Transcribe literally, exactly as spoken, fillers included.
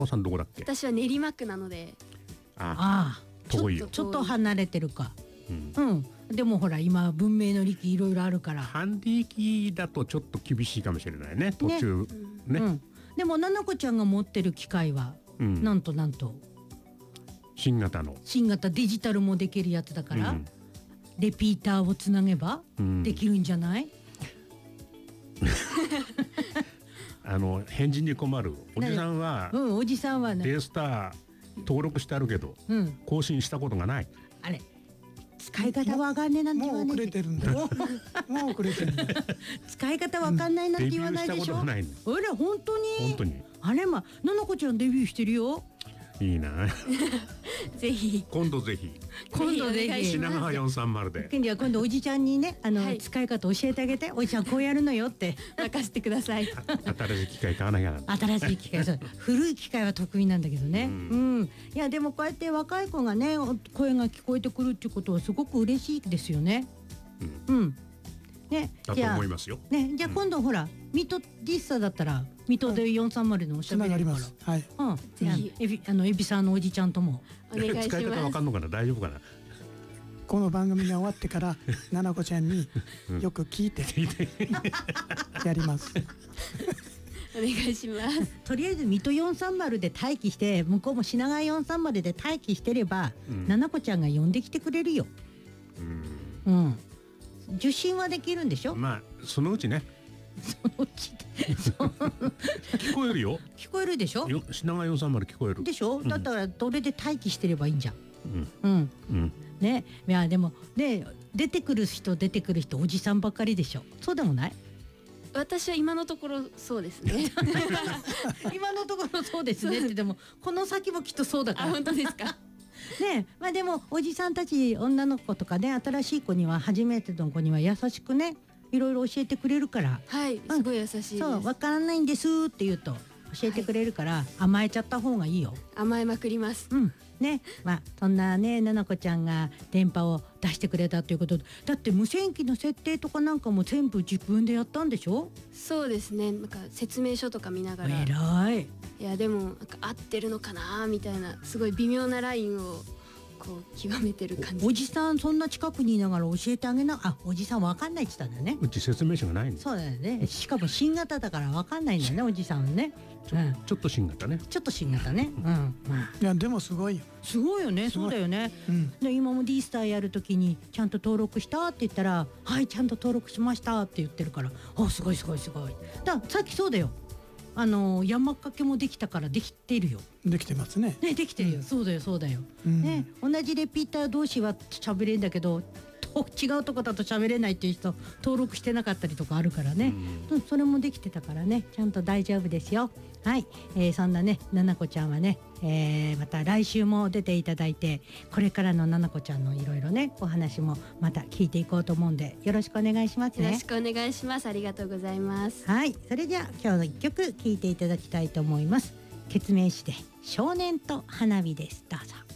おさんどこだっけ？ 私は練馬区なので。 ああ、遠いよ。 ちょっと離れてるか。 うん、 うん。でもほら今文明の利器いろいろあるから。 ハンディ機だとちょっと厳しいかもしれないね。途中ね。 うん。でもななこちゃんが持ってる機械は、うん、なんとなんと新型の新型デジタルもできるやつだから、うん、レピーターをつなげばできるんじゃない？うん、 あの返事に困るおじさんは、 うん、おじさんはね、 デースター登録してあるけど、うん、更新したことがない。 あれ使い方わかんねえなんて言わないで。 もう遅れてるんだよ。もう遅れてるんだよ。 使い方わかんないなんて言わないでしょ。 デビューしたことないの。 あれ本当に？ 本当に。 あれまななこちゃんデビューしてるよ。 いいな。 ぜひ。 今度ぜひ。 今度ぜひ。 品川よんさんまるで。 今度は今度おじちゃんにねあの、はい、使い方教えてあげて。おじちゃんこうやるのよって任せてください。 新しい機械買わなきゃ。 新しい機械、そう古い機械は得意なんだけどね。うん、うん。いやでもこうやって若い子がね声が聞こえてくるっていうことはすごく嬉しいですよね。うん。うん、ね。 だと思いますよ。 ね、じゃあ今度ほら、うん、水戸ディッサだったら水戸でよんさんまるのおしゃべりから。 はい。 うん。ぜひエビあのエビさんのおじちゃんともお願いします。 使い方わかんのかな、大丈夫かな。 この番組が終わってからななこちゃんによく聞いてやります。 お願いします。 とりあえず水戸よんさんまるで待機して、向こうも品川よんさんまるで待機してれば、うん、ななこちゃんが呼んできてくれるよ。うん。うん。受信はできるんでしょ。 まあそのうちね。 そのうち聞こえるよ。 聞こえるでしょ。 品川よんさんまる聞こえる。 でしょ。うん、だったらどれで待機してればいいんじゃん。 うん。 うん。うん。ね、いやでもね出てくる人出てくる人おじさんばっかりでしょ。そうでもない？ 私は今のところそうですね。 今のところそうですねってでもこの先もきっとそうだから。 あ、本当ですか。 ね、まあでもおじさんたち女の子とかね新しい子には初めての子には優しくねいろいろ教えてくれるから。 はい、すごい優しいです。 そうわからないんですって言うと教えてくれるから、はい、甘えちゃった方がいいよ。 甘えまくります。 うん。ね、まあそんなねななこちゃんが電波を出してくれたということで、だって無線機の設定とかなんかも全部自分でやったんでしょ？ そうですね。なんか説明書とか見ながら。 えらい。 いやでもなんか合ってるのかなみたいなすごい微妙なラインをこう極めてる感じ。 お, おじさんそんな近くにいながら教えてあげな。あ、おじさんわかんないって言ったんだね。 うち説明書がないの。 そうだよね。しかも新型だからわかんないんだよねおじさんはね。 ちょ、うん、ちょっと新型ね。 ちょっと新型ね。うん。うん、 いやでもすごいよ。 すごいよね。そうだよね。うん、で今も D スターやるときにちゃんと登録したって言ったら、はいちゃんと登録しましたって言ってるから、あすごいすごいすごい。ださっきそうだよ。あの山かけもできたからできてるよ。 できてますね。 ねできてるよ。うん、そうだよそうだよ。うん、ね同じレピーター同士は喋れるんだけど。違うとこだと喋れないっていう人登録してなかったりとかあるからね、うん、それもできてたからねちゃんと大丈夫ですよ。はい、えー、そんなねななこちゃんはね、えー、また来週も出ていただいてこれからのななこちゃんのいろいろねお話もまた聞いていこうと思うんでよろしくお願いしますね。 よろしくお願いします。ありがとうございます。 はい、それじゃあ今日の一曲聴いていただきたいと思います。ケツメイシで少年と花火です。どうぞ。